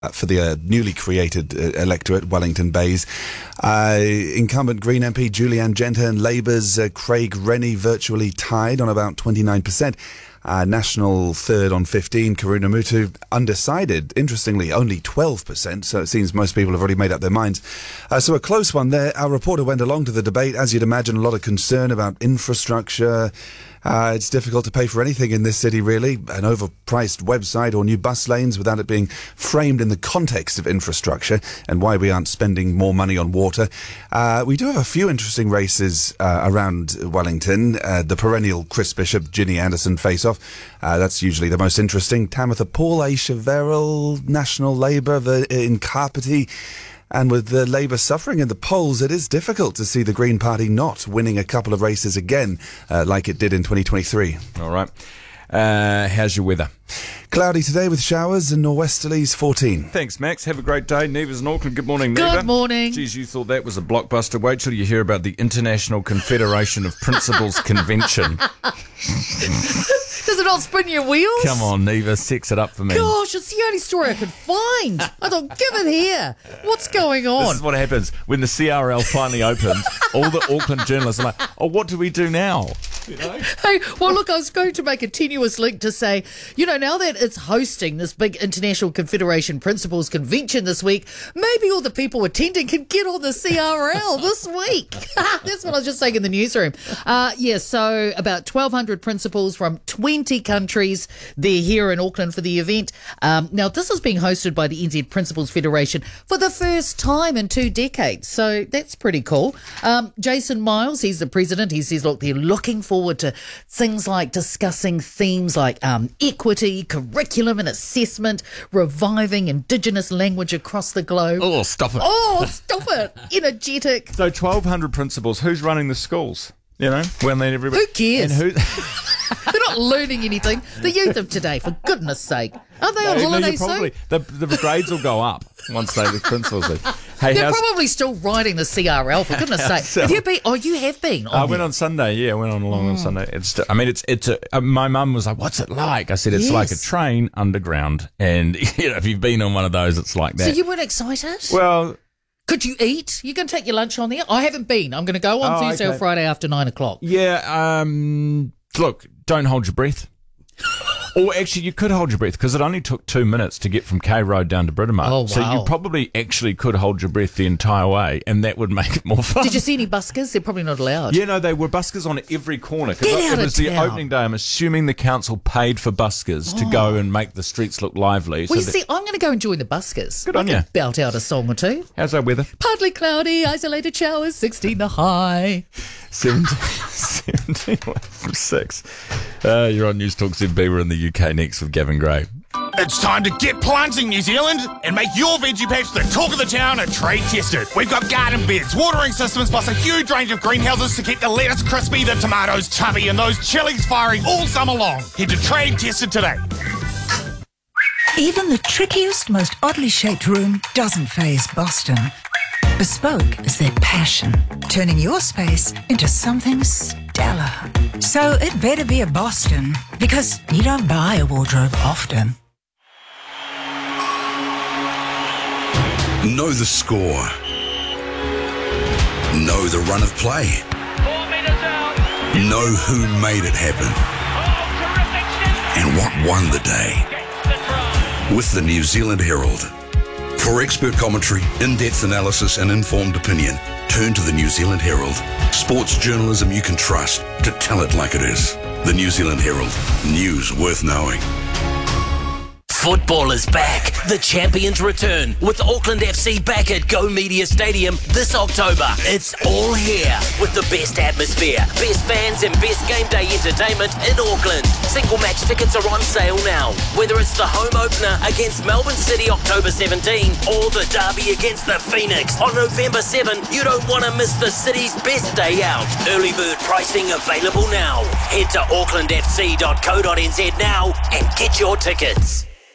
for the newly created electorate, Wellington Bays. Incumbent Green MP Julianne Genter and Labour's Craig Rennie virtually tied on about 29%. National third on 15, Karuna Mutu undecided, interestingly, only 12%, so it seems most people have already made up their minds. So a close one there. Our reporter went along to the debate. As you'd imagine, a lot of concern about infrastructure. It's difficult to pay for anything in this city, really. An overpriced website or new bus lanes without it being framed in the context of infrastructure and why we aren't spending more money on water. We do have a few interesting races around Wellington. The perennial Chris Bishop, Ginny Anderson face-off. That's usually the most interesting. Tamitha Paul, Aisha Verrill, National Labour in Kapiti. And with the Labour suffering in the polls, it is difficult to see the Green Party not winning a couple of races again, like it did in 2023. All right. How's your weather? Cloudy today with showers and norwesterlies 14. Thanks, Max. Have a great day. Neva's in Auckland. Good morning, Neva. Good morning. Geez, you thought that was a blockbuster. Wait till you hear about the International Confederation of Principals Convention. Does it not spin your wheels? Come on, Neva, sex it up for me. Gosh, it's the only story I could find. I thought, give it here. What's going on? This is what happens when the CRL finally opens. All the Auckland journalists are like, oh, what do we do now? You know? Hey, well, look, I was going to make a tenuous link to say, now that it's hosting this big International Confederation Principals Convention this week, maybe all the people attending can get on the CRL this week. That's what I was just saying in the newsroom. So about 1,200 principals from 20 countries. They're here in Auckland for the event. Now, this is being hosted by the NZ Principals Federation for the first time in 2 decades. So that's pretty cool. Jason Miles, he's the president. He says, look, they're looking forward to things like discussing themes like equity, curriculum and assessment, reviving Indigenous language across the globe. Oh, stop it. Oh, stop it. Energetic. So 1,200 principals. Who's running the schools? Well, everybody. Who cares? And They're not learning anything. The youth of today, for goodness sake. Aren't they on holiday soon? The grades will go up once the principals leave. Hey, they're probably still riding the CRL, for goodness sake. Have you been? Oh, you have been. I went on Sunday. Yeah, I went on along on Sunday. My mum was like, "What's it like?" I said, "It's like a train underground." And if you've been on one of those, it's like that. So you weren't excited? Well. Could you eat? You can take your lunch on there. I haven't been. I'm going to go on Thursday or Friday after 9 o'clock. Yeah. Look, don't hold your breath. Or actually, you could hold your breath because it only took 2 minutes to get from K Road down to Britomart. Oh, wow. So you probably actually could hold your breath the entire way, and that would make it more fun. Did you see any buskers? They're probably not allowed. Yeah, no, they were buskers on every corner. Get out it was of the town. opening day. I'm assuming the council paid for buskers to go and make the streets look lively. Well, I'm going to go and join the buskers. Good on you. Belt out a song or two. How's our weather? Partly cloudy, isolated showers, 16 the high. 17 from 6. You're on News Talk ZB. We're in the UK next with Gavin Gray. It's time to get planting, New Zealand, and make your veggie patch the talk of the town and trade tested. We've got garden beds, watering systems, plus a huge range of greenhouses to keep the lettuce crispy, the tomatoes chubby, and those chilies firing all summer long. Head to Trade Tested today. Even the trickiest, most oddly shaped room doesn't faze Boston. Bespoke is their passion, turning your space into something stellar. So it better be a Boston, because you don't buy a wardrobe often. Know the score. Know the run of play. 4 meters out. Know who made it happen. Oh, terrific. And what won the day. Gets the try. With the New Zealand Herald. For expert commentary, in-depth analysis and informed opinion, turn to the New Zealand Herald. Sports journalism you can trust to tell it like it is. The New Zealand Herald. News worth knowing. Football is back. The champions return with Auckland FC back at Go Media Stadium this October. It's all here with the best atmosphere, best fans and best game day entertainment in Auckland. Single match tickets are on sale now. Whether it's the home opener against Melbourne City October 17 or the derby against the Phoenix on November 7, you don't want to miss the city's best day out. Early bird pricing available now. Head to aucklandfc.co.nz now and get your tickets.